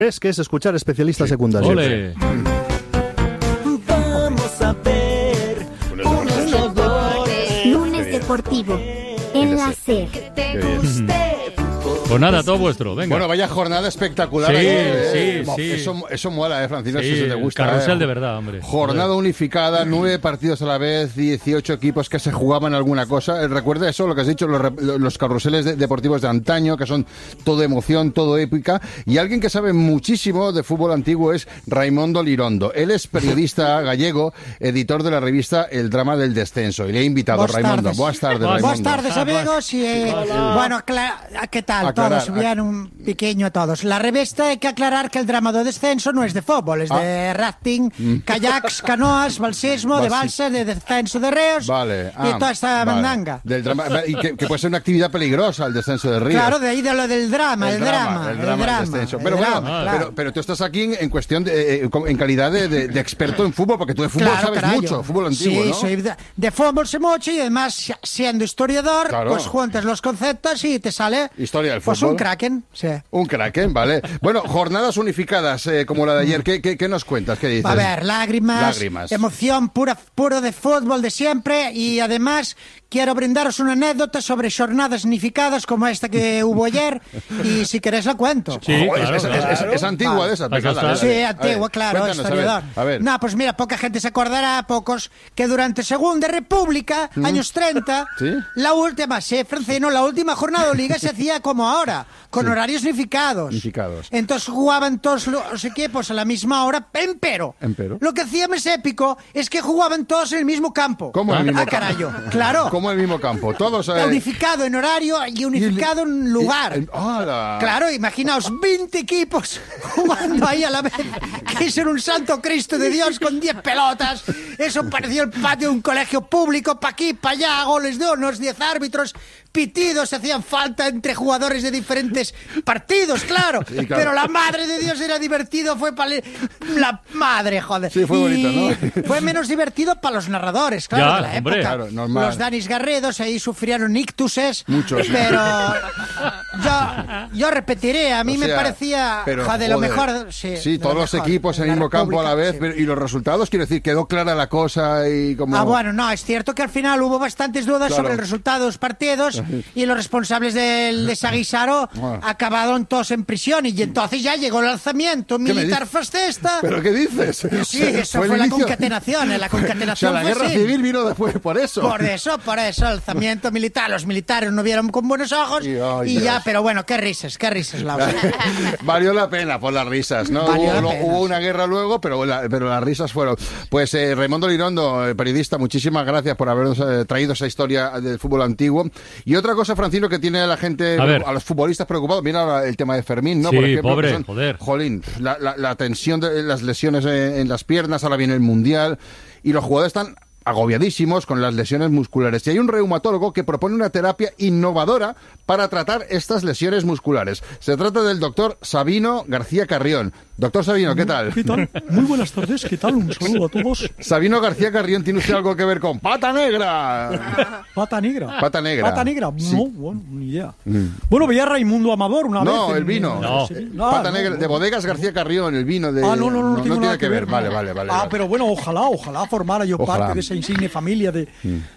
Es que es escuchar especialistas secundarios. ¡Ole! Vamos a ver unos goles. Lunes deportivo en la SER. Que te guste. Pues nada, todo vuestro, venga. Bueno, vaya jornada espectacular. Sí, ayer, sí. Eso mola, Francino, Sí, si eso te gusta. carrusel de verdad, hombre. Jornada unificada, 9 partidos a la vez, 18 equipos que se jugaban alguna cosa. Recuerda eso, lo que has dicho, los carruseles deportivos de antaño, que son todo emoción, todo épica. Y alguien que sabe muchísimo de fútbol antiguo es Raimondo Lirondo. Él es periodista gallego, editor de la revista El Drama del Descenso. Y le he invitado, Raimondo. Buenas tardes, Raimondo. Buenas tardes, amigos. Bueno, ¿qué tal? Todos, bien, un pequeño a todos. La revista hay que aclarar que el drama de descenso no es de fútbol, es de rafting, kayaks, canoas, balsismo, de balsa, de descenso de ríos, y toda esta mandanga. Del drama, y que puede ser una actividad peligrosa el descenso de ríos. Claro, de ahí de lo del drama, el drama. El descenso. Pero bueno, claro. pero tú estás aquí en cuestión en calidad de experto en fútbol, porque tú de fútbol sabes mucho, fútbol antiguo, sí, ¿no? soy de fútbol sé mucho, y además siendo historiador, pues juntas los conceptos y te sale historia del fútbol. Pues un kraken, sí. Un kraken, vale. Bueno, jornadas unificadas como la de ayer. ¿Qué nos cuentas? ¿Qué dices? A ver, lágrimas. Emoción puro de fútbol de siempre, y además quiero brindaros una anécdota sobre jornadas unificadas como esta que hubo ayer, y si queréis la cuento. Sí, claro, es antigua de esa. Sí, antigua, claro, historiador. A ver. No, pues mira, poca gente se acordará, pocos, que durante Segunda República, años 30, ¿sí? la última jornada de liga se hacía como ahora, con horarios unificados. Entonces jugaban todos los equipos a la misma hora, empero. Lo que hacía más épico es que jugaban todos en el mismo campo. ¿Cómo en el mismo campo? Carayo, claro. ¿Cómo en el mismo campo? Todos unificado en horario y unificado en lugar. Claro, imaginaos 20 equipos jugando ahí a la vez. Que eso era un santo Cristo de Dios con 10 pelotas. Eso parecía el patio de un colegio público, pa' aquí, pa' allá, goles de unos 10 árbitros, pitidos, hacían falta entre jugadores de diferentes partidos, claro. Sí, claro. Pero la madre de Dios era divertido, fue para la madre, joder. Sí, fue bonito, ¿no? Fue menos divertido para los narradores, claro, de la época. Claro, normal. Los Danis Garridos ahí sufrieron ictuses. Muchos. Pero yo repetiré, a mí me parecía lo mejor. Sí, todos los equipos en el mismo campo a la vez, y los resultados, quiero decir, quedó clara la cosa y como... bueno, no, es cierto que al final hubo bastantes dudas sobre el resultado de los partidos, y los responsables del desaguisado acabaron todos en prisión, y entonces ya llegó el alzamiento militar fascista. ¿Pero qué dices? Sí, eso fue la concatenación. La concatenación la guerra civil vino después por eso. Por eso, alzamiento militar. Los militares no vieron con buenos ojos y ya, pero bueno, qué risas, Laura. Valió la pena por las risas, ¿no? Hubo una guerra luego, pero las risas fueron. Pues Raimondo Lirondo, periodista, muchísimas gracias por habernos traído esa historia del fútbol antiguo. Y otra cosa, Francino, que tiene a la gente, a los futbolistas preocupados, mira ahora el tema de Fermín, ¿no? Sí, por ejemplo, pobre, joder. Jolín, la tensión de las lesiones en las piernas, ahora viene el Mundial, y los jugadores están agobiadísimos con las lesiones musculares. Y hay un reumatólogo que propone una terapia innovadora para tratar estas lesiones musculares. Se trata del doctor Sabino García Carrión. Doctor Sabino, ¿qué tal? ¿Qué tal? Muy buenas tardes, ¿qué tal? Un saludo a todos. Sabino García Carrión, ¿tiene usted algo que ver con Pata Negra? ¿Pata Negra? Pata Negra. ¿Pata Negra? Sí. No, bueno, ni idea. Bueno, veía a Raimundo Amador una vez. No, el vino. Pata Negra, de Bodegas García Carrión, el vino de... No tiene nada que ver. Vale. Pero bueno, ojalá formara yo parte de esa insigne familia de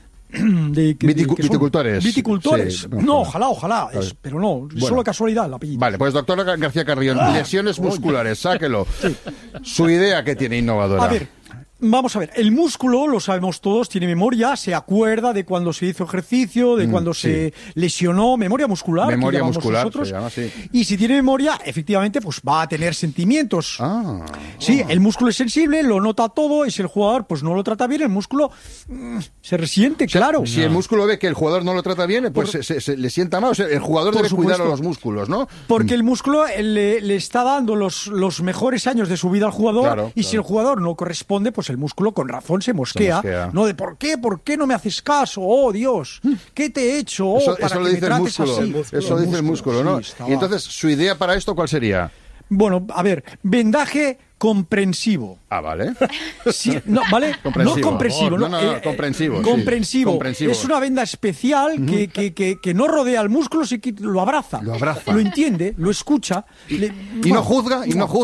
viticultores. Viticultores. Sí, no, ojalá. Pero no, solo casualidad el apellido. Vale, pues doctor García Carrión, lesiones musculares, sáquelo. Sí. Su idea que tiene innovadora. A ver, vamos a ver, el músculo, lo sabemos todos, tiene memoria, se acuerda de cuando se hizo ejercicio, de cuando se lesionó, memoria muscular. Memoria muscular, nosotros. Se llama, sí. Y si tiene memoria, efectivamente, pues va a tener sentimientos. Sí, el músculo es sensible, lo nota todo, y si el jugador pues no lo trata bien, el músculo se resiente, claro. Si el músculo ve que el jugador no lo trata bien, pues se le sienta mal. O sea, el jugador debe cuidar a los músculos, ¿no? Porque el músculo le está dando los mejores años de su vida al jugador, si el jugador no corresponde, pues el músculo con razón se mosquea. No de ¿por qué no me haces caso? Oh, Dios, ¿qué te he hecho? Eso lo dice el músculo. Eso dice el músculo, ¿no? Y entonces, ¿su idea para esto cuál sería? Bueno, a ver, vendaje comprensivo. Ah, vale. Sí, no, ¿vale? Comprensivo. No compresivo. No, comprensivo. Comprensivo. Sí. Comprensivo. Es una venda especial que no rodea el músculo, sí que lo abraza. Lo abraza. Lo entiende, lo escucha. Y no juzga,